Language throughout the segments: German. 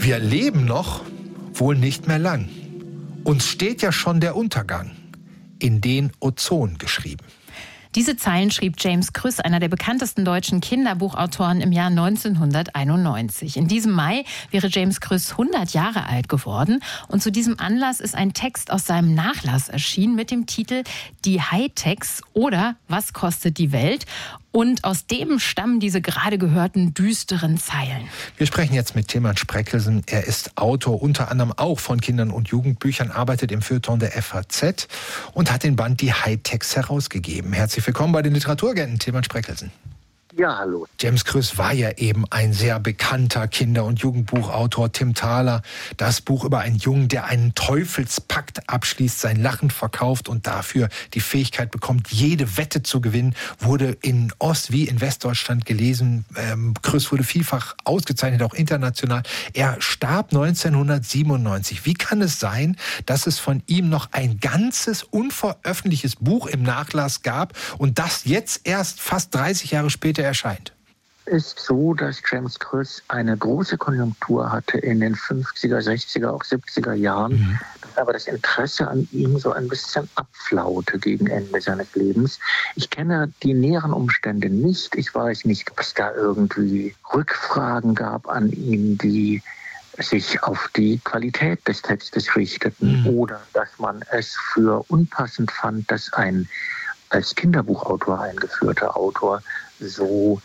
Wir leben noch, wohl nicht mehr lang. Uns steht ja schon der Untergang, in den Ozon geschrieben. Diese Zeilen schrieb James Krüss, einer der bekanntesten deutschen Kinderbuchautoren, im Jahr 1991. In diesem Mai wäre James Krüss 100 Jahre alt geworden. Und zu diesem Anlass ist ein Text aus seinem Nachlass erschienen mit dem Titel Die Hightechs oder Was kostet die Welt? Und aus dem stammen diese gerade gehörten düsteren Zeilen. Wir sprechen jetzt mit Tilman Spreckelsen. Er ist Autor unter anderem auch von Kindern- und Jugendbüchern, arbeitet im Feuilleton der FAZ und hat den Band Die Hightechs herausgegeben. Herzlich willkommen bei den Literaturagenten, Tilman Spreckelsen. Ja, hallo. James Krüss war ja eben ein sehr bekannter Kinder- und Jugendbuchautor. Tim Thaler, das Buch über einen Jungen, der einen Teufelspakt abschließt, sein Lachen verkauft und dafür die Fähigkeit bekommt, jede Wette zu gewinnen, wurde in Ost- wie in Westdeutschland gelesen. Krüss wurde vielfach ausgezeichnet, auch international. Er starb 1997. Wie kann es sein, dass es von ihm noch ein ganzes unveröffentlichtes Buch im Nachlass gab und das jetzt erst fast 30 Jahre später erscheint? Es ist so, dass James Krüss eine große Konjunktur hatte in den 50er, 60er, auch 70er Jahren, aber das Interesse an ihm so ein bisschen abflaute gegen Ende seines Lebens. Ich kenne die näheren Umstände nicht. Ich weiß nicht, ob es da irgendwie Rückfragen gab an ihn, die sich auf die Qualität des Textes richteten oder dass man es für unpassend fand, dass ein als Kinderbuchautor eingeführter Autor so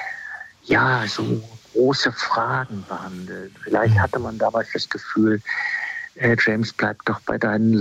große Fragen behandelt. Vielleicht hatte man damals das Gefühl, James, bleib doch bei deinen